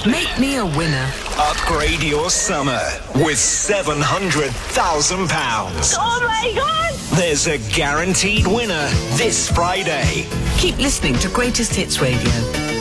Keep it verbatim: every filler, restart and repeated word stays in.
Make me a winner. Upgrade your summer with seven hundred thousand pounds. Oh my God! There's a guaranteed winner this Friday. Keep listening to Greatest Hits Radio.